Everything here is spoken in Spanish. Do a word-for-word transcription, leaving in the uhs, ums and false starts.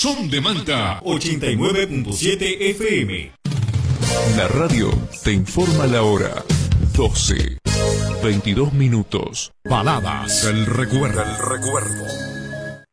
Son de Manta ochenta y nueve punto siete F M. La radio te informa la hora. doce, veintidós minutos. Baladas del recuerdo. El recuerdo.